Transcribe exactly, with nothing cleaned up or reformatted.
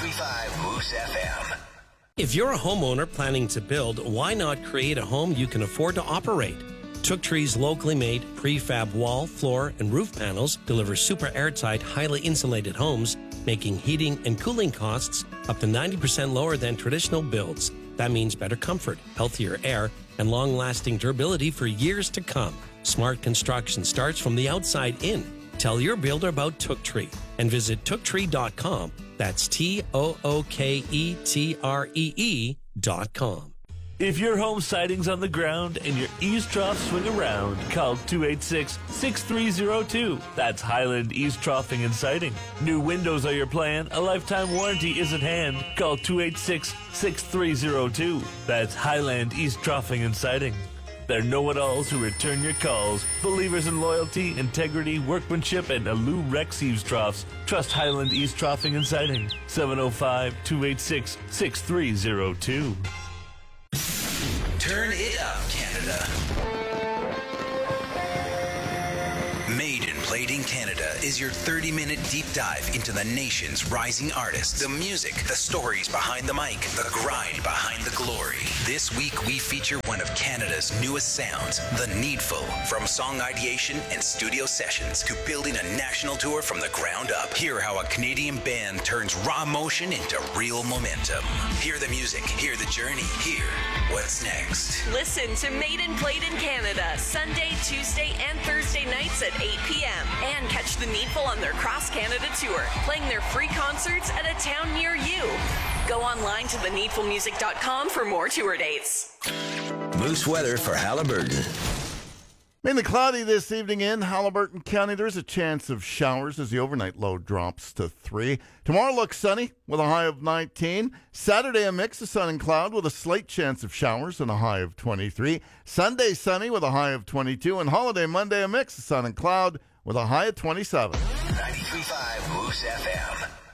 ninety-three point five Moose F M. If you're a homeowner planning to build, why not create a home you can afford to operate? Took Tree's locally made prefab wall, floor, and roof panels deliver super airtight, highly insulated homes, making heating and cooling costs up to ninety percent lower than traditional builds. That means better comfort, healthier air, and long-lasting durability for years to come. Smart construction starts from the outside in. Tell your builder about Took Tree and visit took tree dot com. That's T O O K E T R E E dot com. If your home siding's on the ground and your eaves troughs swing around, call two eight six, six three zero two. That's Highland Eaves Troughing and Siding. New windows are your plan. A lifetime warranty is at hand. Call two eight six, six three zero two. That's Highland Eaves Troughing and Siding. They're know-it-alls who return your calls. Believers in loyalty, integrity, workmanship, and Alu Rex Eaves Troughs. Trust Highland Eaves Troughing and Siding. seven oh five, two eight six, six three zero two. Turn it up, Canada. Made and Played in Canada is your thirty-minute deep dive into the nation's rising artists, the music, the stories behind the mic, the grind behind the glory. This week, we feature one of Canada's newest sounds, The Needful. From song ideation and studio sessions to building a national tour from the ground up. Hear how a Canadian band turns raw emotion into real momentum. Hear the music, hear the journey, hear what's next. Listen to Made and Played in Canada, Sunday, Tuesday, and Thursday nights at eight p.m. And catch The Needful on their Cross Canada tour, playing their free concerts at a town near you. Go online to the needful music dot com for more tour dates. Moose weather for Haliburton. Mainly cloudy this evening in Haliburton County. There's a chance of showers as the overnight low drops to three. Tomorrow looks sunny with a high of nineteen. Saturday, a mix of sun and cloud with a slight chance of showers and a high of twenty-three. Sunday, sunny with a high of twenty-two. And holiday Monday, a mix of sun and cloud with a high of twenty-seven. ninety-three point five Moose F M.